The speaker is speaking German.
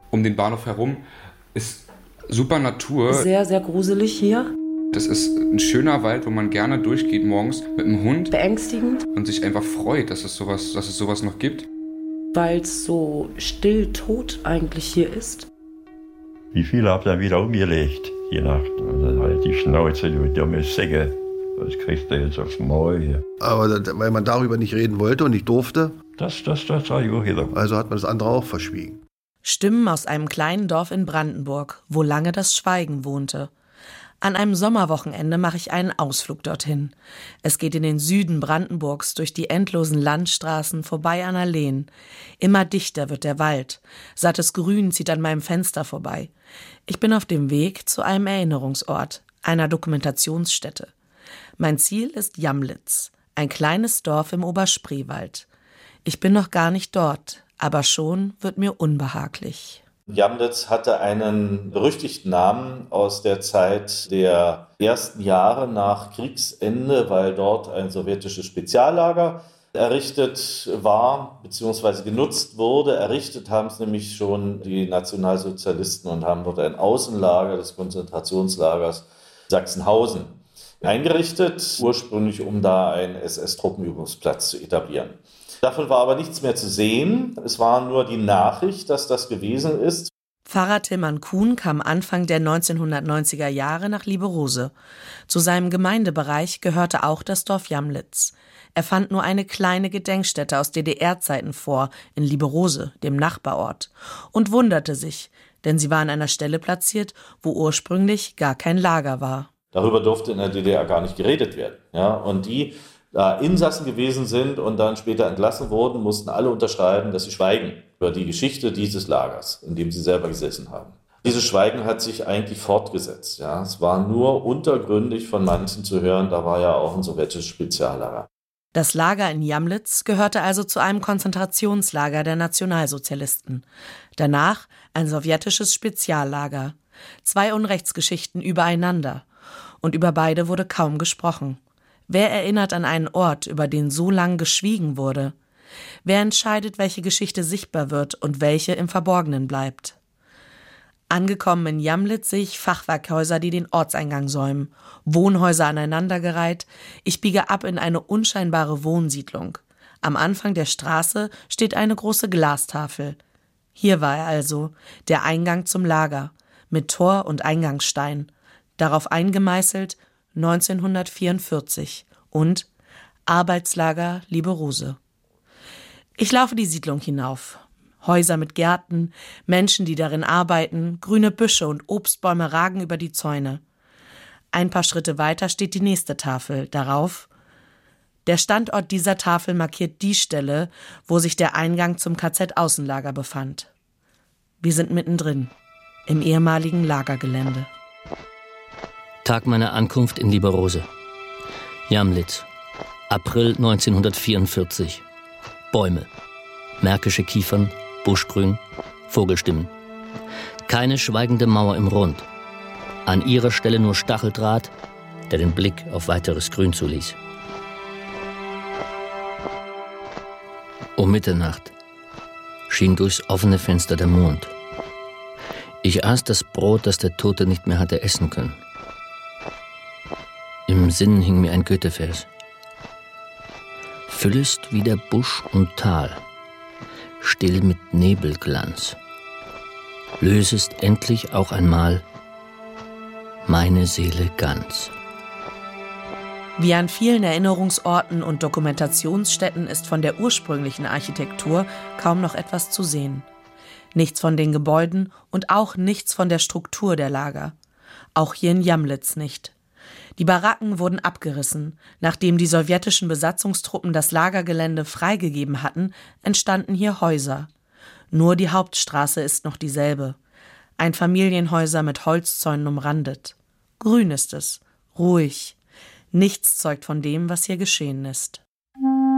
um den Bahnhof herum ist super Natur. Sehr, sehr gruselig hier. Das ist ein schöner Wald, wo man gerne durchgeht morgens mit dem Hund. Beängstigend. Und sich einfach freut, dass es sowas noch gibt. Weil es so still tot eigentlich hier ist. Wie viele habt ihr wieder umgelegt, die Nacht? Und dann halt die Schnauze, du dumme Säcke. Das kriegst du jetzt aufs Maul hier. Aber weil man darüber nicht reden wollte und nicht durfte. Das sag ich auch wieder. Also hat man das andere auch verschwiegen. Stimmen aus einem kleinen Dorf in Brandenburg, wo lange das Schweigen wohnte. An einem Sommerwochenende mache ich einen Ausflug dorthin. Es geht in den Süden Brandenburgs durch die endlosen Landstraßen vorbei an Alleen. Immer dichter wird der Wald. Sattes Grün zieht an meinem Fenster vorbei. Ich bin auf dem Weg zu einem Erinnerungsort, einer Dokumentationsstätte. Mein Ziel ist Jamlitz, ein kleines Dorf im Oberspreewald. Ich bin noch gar nicht dort, aber schon wird mir unbehaglich. Jamlitz hatte einen berüchtigten Namen aus der Zeit der ersten Jahre nach Kriegsende, weil dort ein sowjetisches Speziallager errichtet war bzw. genutzt wurde. Errichtet haben es nämlich schon die Nationalsozialisten und haben dort ein Außenlager des Konzentrationslagers Sachsenhausen eingerichtet, ursprünglich um da einen SS-Truppenübungsplatz zu etablieren. Davon war aber nichts mehr zu sehen. Es war nur die Nachricht, dass das gewesen ist. Pfarrer Tilman Kuhn kam Anfang der 1990er Jahre nach Lieberose. Zu seinem Gemeindebereich gehörte auch das Dorf Jamlitz. Er fand nur eine kleine Gedenkstätte aus DDR-Zeiten vor, in Lieberose, dem Nachbarort, und wunderte sich, denn sie war an einer Stelle platziert, wo ursprünglich gar kein Lager war. Darüber durfte in der DDR gar nicht geredet werden. Ja, und die da Insassen gewesen sind und dann später entlassen wurden, mussten alle unterschreiben, dass sie schweigen über die Geschichte dieses Lagers, in dem sie selber gesessen haben. Dieses Schweigen hat sich eigentlich fortgesetzt. Ja. Es war nur untergründig von manchen zu hören, da war ja auch ein sowjetisches Speziallager. Das Lager in Jamlitz gehörte also zu einem Konzentrationslager der Nationalsozialisten. Danach ein sowjetisches Speziallager. 2 Unrechtsgeschichten übereinander. Und über beide wurde kaum gesprochen. Wer erinnert an einen Ort, über den so lang geschwiegen wurde? Wer entscheidet, welche Geschichte sichtbar wird und welche im Verborgenen bleibt? Angekommen in Jamlitz sehe ich Fachwerkhäuser, die den Ortseingang säumen, Wohnhäuser aneinandergereiht. Ich biege ab in eine unscheinbare Wohnsiedlung. Am Anfang der Straße steht eine große Glastafel. Hier war er also, der Eingang zum Lager, mit Tor und Eingangsstein. Darauf eingemeißelt 1944 und Arbeitslager Lieberose. Ich laufe die Siedlung hinauf. Häuser mit Gärten, Menschen, die darin arbeiten, grüne Büsche und Obstbäume ragen über die Zäune. Ein paar Schritte weiter steht die nächste Tafel. Darauf: Der Standort dieser Tafel markiert die Stelle, wo sich der Eingang zum KZ-Außenlager befand. Wir sind mittendrin, im ehemaligen Lagergelände. Tag meiner Ankunft in Lieberose. Jamlitz, April 1944. Bäume, märkische Kiefern, Buschgrün, Vogelstimmen. Keine schweigende Mauer im Rund. An ihrer Stelle nur Stacheldraht, der den Blick auf weiteres Grün zuließ. Um Mitternacht schien durchs offene Fenster der Mond. Ich aß das Brot, das der Tote nicht mehr hatte essen können. Im Sinn hing mir ein Goethe-Vers. Füllest wieder Busch und Tal, still mit Nebelglanz. Lösest endlich auch einmal meine Seele ganz. Wie an vielen Erinnerungsorten und Dokumentationsstätten ist von der ursprünglichen Architektur kaum noch etwas zu sehen. Nichts von den Gebäuden und auch nichts von der Struktur der Lager. Auch hier in Jamlitz nicht. Die Baracken wurden abgerissen. Nachdem die sowjetischen Besatzungstruppen das Lagergelände freigegeben hatten, entstanden hier Häuser. Nur die Hauptstraße ist noch dieselbe. Einfamilienhäuser mit Holzzäunen umrandet. Grün ist es, ruhig. Nichts zeugt von dem, was hier geschehen ist.